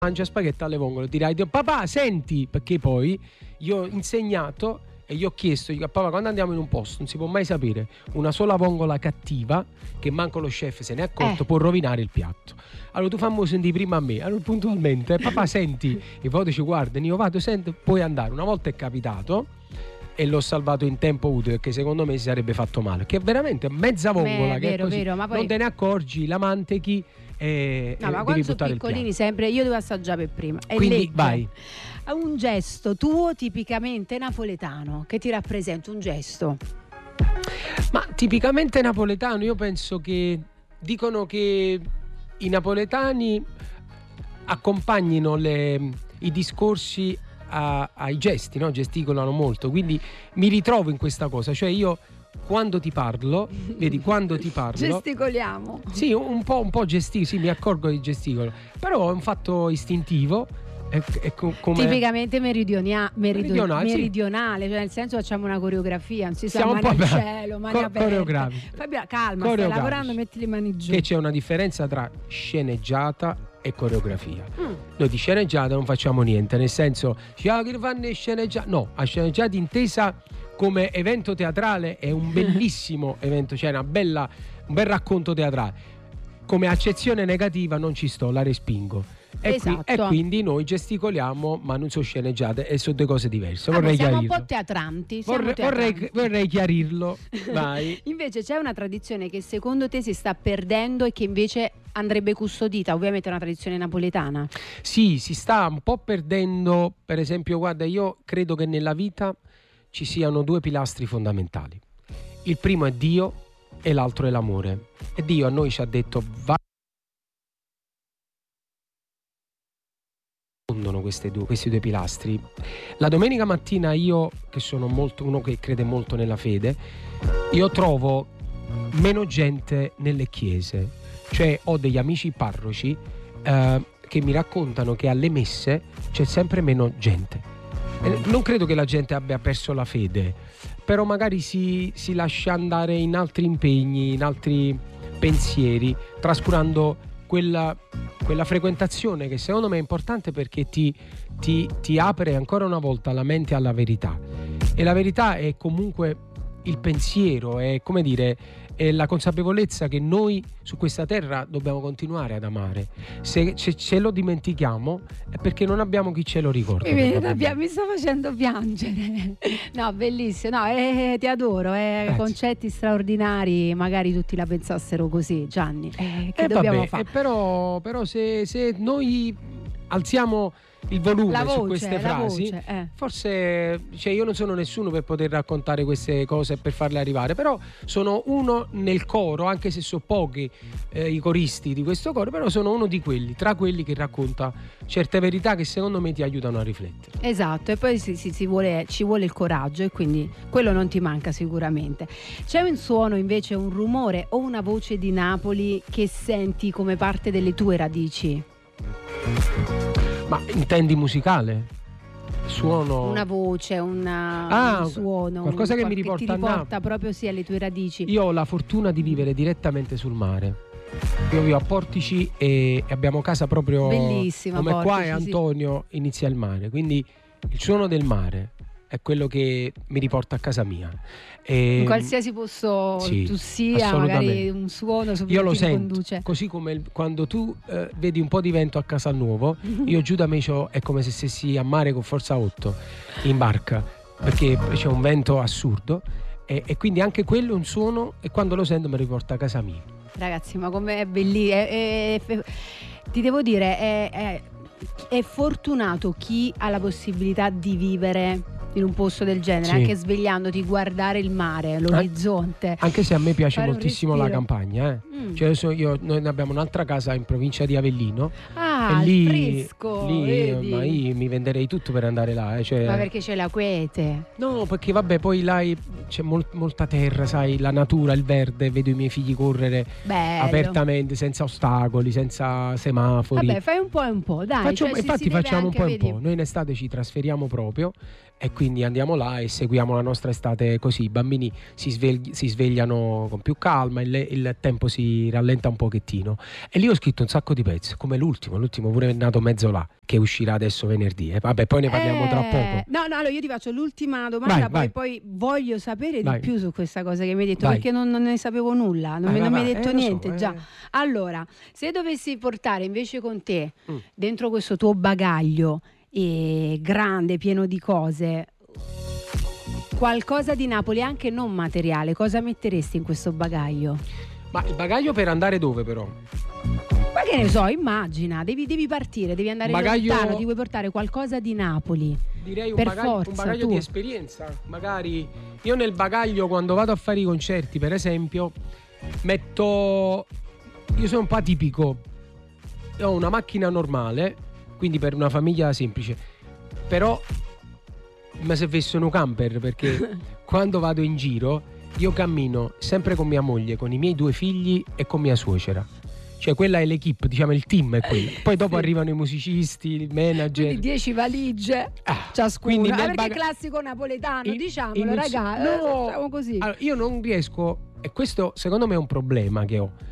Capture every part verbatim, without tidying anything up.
mangia spaghetti alle vongole, dirai papà senti, perché poi io ho insegnato e gli ho chiesto, dico, papà, quando andiamo in un posto non si può mai sapere, una sola vongola cattiva che manco lo chef se ne è accorto Eh. può rovinare il piatto. Allora tu fammi sentire prima a me. Allora puntualmente papà senti, i voti ci guardano, io vado, sento, puoi andare. Una volta è capitato e l'ho salvato in tempo utile, perché secondo me si sarebbe fatto male, che è veramente mezza vongola, Beh, che vero, è così, vero, ma poi- non te ne accorgi, la mantechi e, No, e ma devi quando sono buttare il piccolini piatto. sempre io devo assaggiare per prima. E Quindi legge. vai. Un gesto tuo tipicamente napoletano che ti rappresenta, un gesto. Ma tipicamente napoletano, io penso che dicono che i napoletani accompagnino le, i discorsi a- ai gesti, no? Gesticolano molto, quindi mi ritrovo in questa cosa, cioè io quando ti parlo, vedi, quando ti parlo, Gesticoliamo. sì, un po', un po' gesticolo, sì, mi accorgo di gesticolo, però è un fatto istintivo. È, è co- come... Tipicamente meridionia- meridio- Meridionale, sì. meridionale, cioè nel senso facciamo una coreografia, non si sa, Siamo un mani po' al per- cielo, mani co- aperte. coreografici. Fabio, calma, stai Coreografici. lavorando, metti le mani giù. Che c'è una differenza tra sceneggiata e coreografia. Mm. Noi di sceneggiata non facciamo niente, nel senso, ah, che fanno sceneggiata? No, a sceneggiata intesa come evento teatrale è un bellissimo evento, cioè una bella, un bel racconto teatrale. Come accezione negativa non ci sto, la respingo. E, qui- Esatto. e quindi noi gesticoliamo, ma non sono sceneggiate e sono due cose diverse. Ah, Vorrei beh, siamo un chiarirlo. po' teatranti. siamo Vorrei, teatranti. vorrei, vorrei chiarirlo. Vai. Invece c'è una tradizione che secondo te si sta perdendo e che invece andrebbe custodita, ovviamente è una tradizione napoletana. Sì, si sta un po' perdendo. Per esempio, guarda, io credo che nella vita ci siano due pilastri fondamentali. Il primo è Dio e l'altro è l'amore. E Dio a noi ci ha detto va queste due, questi due pilastri. La domenica mattina io, che sono molto uno che crede molto nella fede, io trovo meno gente nelle chiese. Cioè ho degli amici parroci eh, che mi raccontano che alle messe c'è sempre meno gente. Eh, non credo che la gente abbia perso la fede, però magari si, si lascia andare in altri impegni, in altri pensieri, trascurando quella, quella frequentazione che secondo me è importante, perché ti, ti, ti apre ancora una volta la mente alla verità. E la verità è comunque il pensiero, è come dire, è la consapevolezza che noi su questa terra dobbiamo continuare ad amare. Se, se ce lo dimentichiamo è perché non abbiamo chi ce lo ricorda. Mi, viene da probabilmente. pia- mi sta facendo piangere. No, bellissimo. No, eh, ti adoro. Eh, Grazie. concetti straordinari. Magari tutti la pensassero così, Gianni. Eh, che Eh, dobbiamo vabbè, fare? eh, però, però se, se noi alziamo il volume La su voce, queste la frasi, voce, eh. forse, cioè, io non sono nessuno per poter raccontare queste cose e per farle arrivare, però sono uno nel coro, anche se sono pochi eh, i coristi di questo coro, però sono uno di quelli, tra quelli che racconta certe verità che secondo me ti aiutano a riflettere. Esatto, e poi si, si, si vuole, ci vuole il coraggio, e quindi quello non ti manca sicuramente. C'è un suono invece, un rumore o una voce di Napoli che senti come parte delle tue radici? Ma intendi musicale? Suono... Una voce, una, Ah, un suono, qualcosa un- che mi ti riporta a riporta Napoli. proprio sì alle tue radici. Io ho la fortuna di vivere direttamente sul mare. Io vivo a Portici e abbiamo casa proprio Bellissima come qua, Portici, e sì. Antonio inizia il mare, quindi il suono del mare è quello che mi riporta a casa mia. E In qualsiasi posto sì, tu sia, assolutamente. magari un suono subito io lo ti sento, conduce. così come il- quando tu eh, vedi un po' di vento a Casalnuovo, io giù da me c'ho- è come se stessi a mare con forza otto in barca, perché c'è un vento assurdo e, e quindi anche quello è un suono, e quando lo sento mi riporta a casa mia. Ragazzi, ma com'è bellissimo. È- è- è- ti devo dire, è, è- è fortunato chi ha la possibilità di vivere in un posto del genere, Sì. anche svegliandoti, guardare il mare, l'orizzonte. Anche se a me piace Fare un moltissimo la respiro. campagna, eh. Mm. Cioè, adesso io, noi ne abbiamo un'altra casa in provincia di Avellino. Ah, e lì, il fresco, lì, vedi? ma io mi venderei tutto per andare là. eh, cioè- Ma perché c'è la quiete. No, perché vabbè, poi là è- c'è mol- molta terra, sai, la natura, il verde, vedo i miei figli correre Bello. apertamente, senza ostacoli, senza semafori. Vabbè, fai un po' e un po', dai. Faccio- cioè, si- infatti si deve facciamo un anche, po' e un vedi, po'. Noi in estate ci trasferiamo proprio e quindi andiamo là e seguiamo la nostra estate così. I bambini si, svegli- si svegliano con più calma, il, il tempo si si rallenta un pochettino. E lì ho scritto un sacco di pezzi, come l'ultimo, l'ultimo pure è nato mezzo là, che uscirà adesso venerdì. Eh. Vabbè, poi ne parliamo Eh, tra poco. No, no, allora io ti faccio l'ultima domanda, Vai, poi, vai. poi voglio sapere Vai. di più su questa cosa che mi hai detto, Vai. perché non, non ne sapevo nulla, non, Vai, mi- vai, non mi hai vai. detto Eh, lo so, niente eh. già. Allora, se dovessi portare invece con te, Mm. dentro questo tuo bagaglio eh, grande, pieno di cose, qualcosa di Napoli, anche non materiale, cosa metteresti in questo bagaglio? Ma il bagaglio per andare dove però? Ma che ne so, immagina, devi, devi partire, devi andare Bagaglio- lontano, ti vuoi portare qualcosa di Napoli. Direi un Per bagaglio, un forza, bagaglio tu. di esperienza. Magari io nel bagaglio, quando vado a fare i concerti, per esempio, metto. Io sono un po' atipico. Ho una macchina normale, quindi per una famiglia semplice. Però mi servisse un camper, perché quando vado in giro io cammino sempre con mia moglie, con i miei due figli e con mia suocera. Cioè quella è l'equipe, diciamo il team è quello. Poi dopo Sì. arrivano i musicisti, il manager. Quindi dieci valigie Ah, ciascuna. quindi Ah, nel perché è baga- classico napoletano, In- diciamolo, in- ragazzi. no. Facciamo così. Allora, io non riesco, e questo secondo me è un problema che ho.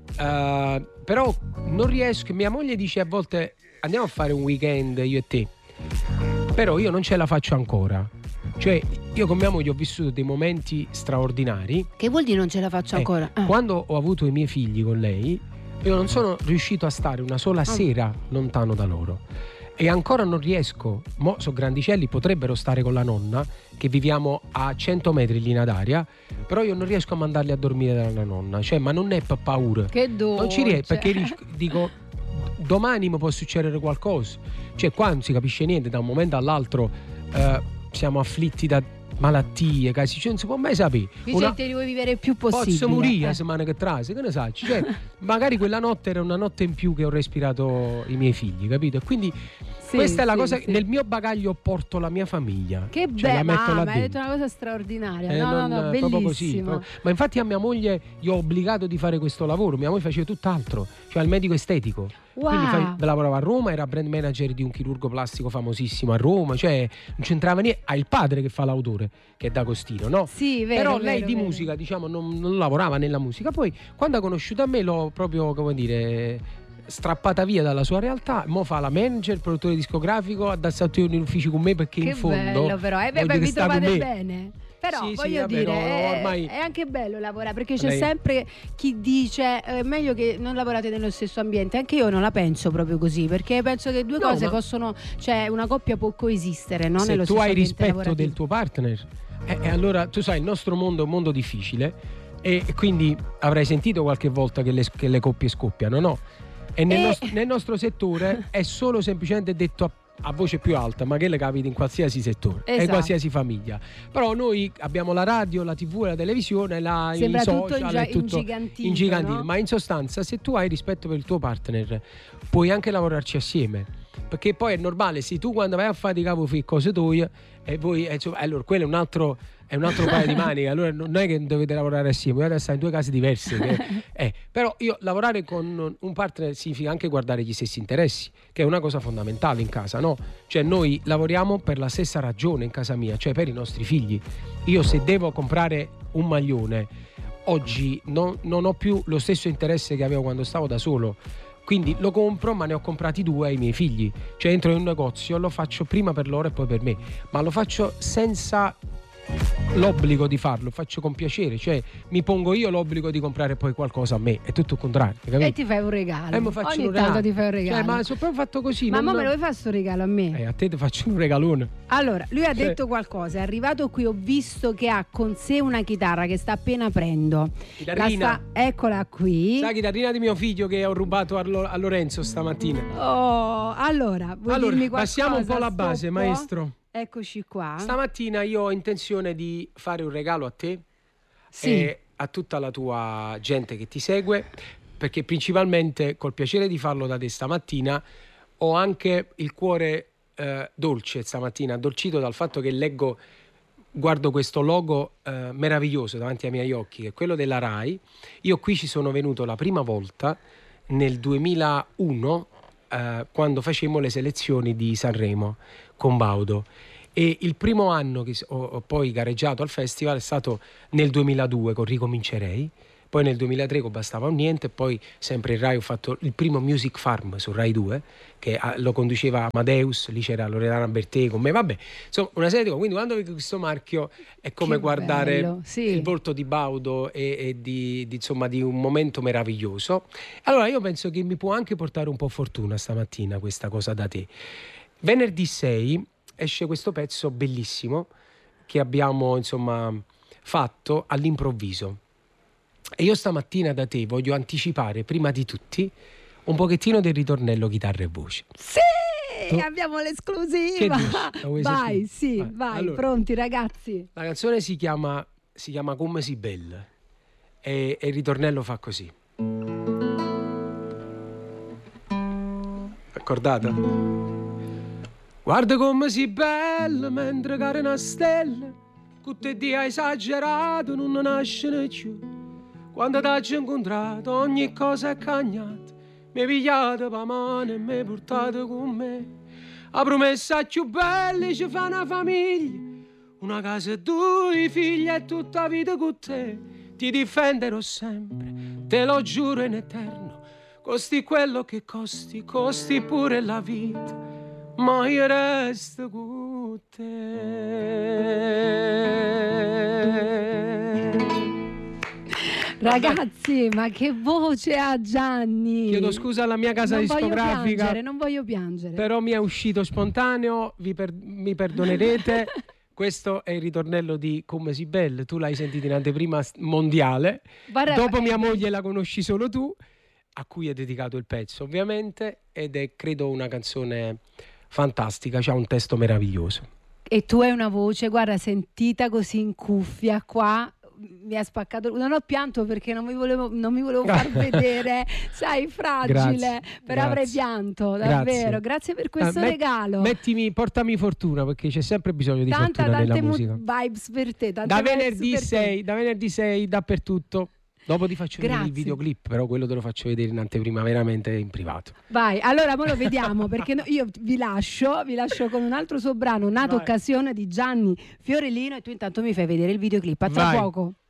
Uh, però non riesco. Mia moglie dice a volte andiamo a fare un weekend io e te, però io non ce la faccio ancora. Cioè io con mia moglie ho vissuto dei momenti straordinari. Che vuol dire non ce la faccio Eh, ancora? Ah. Quando ho avuto i miei figli con lei, io non sono riuscito a stare una sola sera lontano da loro. E ancora non riesco. Mo sono grandicelli, potrebbero stare con la nonna, che viviamo a cento metri in linea d'aria, però io non riesco a mandarli a dormire dalla nonna. Cioè, ma non è per paura. Che dolce. Non ci riesco, perché ris- dico domani mi può succedere qualcosa. Cioè, qua non si capisce niente, da un momento all'altro eh, siamo afflitti da malattie, casi, cioè non si può mai sapere. Dice che te li vuoi vivere il più possibile. Posso morire la Eh. settimana che trase, che ne sai? Cioè, magari quella notte era una notte in più che ho respirato i miei figli, capito? E quindi Sì, questa è la sì, cosa. sì. Nel mio bagaglio porto la mia famiglia. Che Cioè, la bello, metto là ma hai detto dentro. una cosa straordinaria. Eh, no, non- no, no, proprio così, bellissima. proprio- Ma infatti a mia moglie io ho obbligato di fare questo lavoro. Mia moglie faceva tutt'altro, cioè al medico estetico. Wow. Quindi fai- lavorava a Roma, era brand manager di un chirurgo plastico famosissimo a Roma, cioè non c'entrava niente. Ha il padre che fa l'autore, che è D'Agostino, no? Sì, vero, Però vero, lei di vero. musica, diciamo, non, non lavorava nella musica. Poi quando ha conosciuto a me l'ho proprio, come dire, strappata via dalla sua realtà. Mo fa la manager, produttore discografico, ha dato in ufficio con me, perché Che in fondo bello però, eh, beh, voglio beh, che vi sta con trovate me. bene. Però Sì, sì, voglio vabbè, dire, no, no, è, ormai- è anche bello lavorare, perché c'è Lei- sempre chi dice è meglio che non lavorate nello stesso ambiente. Anche io non la penso proprio così, perché penso che due No, cose ma- possono, cioè una coppia può coesistere, no? Se nello tu stesso hai ambiente rispetto lavorativo. del tuo partner, e eh, allora tu sai, il nostro mondo è un mondo difficile, e e quindi avrai sentito qualche volta che le, che le coppie scoppiano, no? E nel, Eh. nos- nel nostro settore è solo semplicemente detto a, a voce più alta, ma che le capita in qualsiasi settore e in Esatto. qualsiasi famiglia. Però noi abbiamo la radio, la tivù, la televisione, la, Sembra i tutto social, ingia- è tutto ingigantito, ingigantito. no? Ma in sostanza, se tu hai rispetto per il tuo partner, puoi anche lavorarci assieme. Perché poi è normale, se tu quando vai a fare i capo fai cose tue e voi, eh, insomma, allora quello è un altro, è un altro paio di maniche, allora non è che dovete lavorare assieme, dovete stare in due case diverse. che- eh, però io lavorare con un partner significa anche guardare gli stessi interessi, che è una cosa fondamentale in casa, no? Cioè noi lavoriamo per la stessa ragione in casa mia, cioè per i nostri figli. Io se devo comprare un maglione, oggi non, non ho più lo stesso interesse che avevo quando stavo da solo. Quindi lo compro, ma ne ho comprati due ai miei figli. Cioè entro in un negozio, lo faccio prima per loro e poi per me, ma lo faccio senza l'obbligo di farlo, faccio con piacere. Cioè mi pongo io l'obbligo di comprare poi qualcosa a me, è tutto il contrario, capito? E ti fai un regalo. Eh, mi faccio Ogni un tanto regalo. ti fai un regalo. Cioè, ma sono proprio fatto così. Ma non- mo me lo vuoi fare sto regalo a me? Eh, a te ti faccio un regalone. Allora, lui ha Cioè- detto qualcosa, è arrivato qui, ho visto che ha con sé una chitarra che sta appena aprendo. La Chitarrina. sta- eccola qui. La chitarrina di mio figlio che ho rubato a, Lo- a Lorenzo stamattina. Oh, allora, vuoi Allora, dirmi passiamo un po' qualcosa, la base, Stoppo? maestro. Eccoci qua. Stamattina io ho intenzione di fare un regalo a te Sì. e a tutta la tua gente che ti segue, perché principalmente col piacere di farlo da te stamattina ho anche il cuore eh, dolce stamattina, addolcito dal fatto che leggo, guardo questo logo eh, meraviglioso davanti ai miei occhi, che è quello della Rai. Io qui ci sono venuto la prima volta nel duemilauno, eh, quando facemmo le selezioni di Sanremo con Baudo, e il primo anno che ho, ho poi gareggiato al festival è stato nel duemiladue con Ricomincerei, Poi nel duemilatré con Bastava un niente, poi sempre in Rai ho fatto il primo Music Farm su Rai due, che lo conduceva Amadeus, lì c'era Loredana Bertè con me, vabbè, insomma una serie di cose. Quindi quando vedi questo marchio è come Che guardare bello, sì. il volto di Baudo e, e di, di, insomma, di un momento meraviglioso. Allora io penso che mi può anche portare un po' fortuna stamattina questa cosa da te. Venerdì sei esce questo pezzo bellissimo che abbiamo insomma fatto all'improvviso, e io stamattina da te voglio anticipare prima di tutti un pochettino del ritornello chitarra e voce. Sì, Tu? abbiamo l'esclusiva. Che dici? La vuoi Vai, sentire? sì, Vai. vai, Allora, pronti ragazzi. la canzone si chiama si chiama Come si bella, e, e il ritornello fa così. Accordata? Guarda come si bella mentre cade una stella, tutti di hai esagerato non nasce più. Quando t'ho incontrato ogni cosa è cagnata, mi hai pigliato per mano e mi hai portato con me. La promessa più bella ci fa una famiglia, una casa e due figli e tutta la vita con te. Ti difenderò sempre, te lo giuro in eterno, costi quello che costi, costi pure la vita, ma io resto con te. Ragazzi, ma che voce ha Gianni! Chiedo scusa alla mia casa non discografica. Voglio piangere, non voglio piangere. Però mi è uscito spontaneo, vi per- mi perdonerete. Questo è il ritornello di Come si belle. Tu l'hai sentito in anteprima mondiale. Guarda, Dopo mia eh, moglie la conosci solo tu, a cui è dedicato il pezzo ovviamente, ed è credo una canzone fantastica, c'ha un testo meraviglioso. E tu hai una voce, guarda, sentita così in cuffia qua, mi ha spaccato. Non ho pianto perché non mi volevo, non mi volevo far vedere, sai, fragile. Grazie, però avrei grazie. pianto, davvero. Grazie, Grazie per questo Ah, met- regalo. Mettimi, portami fortuna, perché c'è sempre bisogno di Tanta, fortuna nella tante musica. mu- vibes per te. Tante Da vibes venerdì per te. sei, da venerdì sei dappertutto. Dopo ti faccio vedere il Grazie. videoclip, però quello te lo faccio vedere in anteprima, veramente in privato. Vai, allora mo lo vediamo perché no- io vi lascio, vi lascio con un altro suo brano, Nata Vai. Occasione di Gianni Fiorellino, e tu intanto mi fai vedere il videoclip. A tra Vai. poco.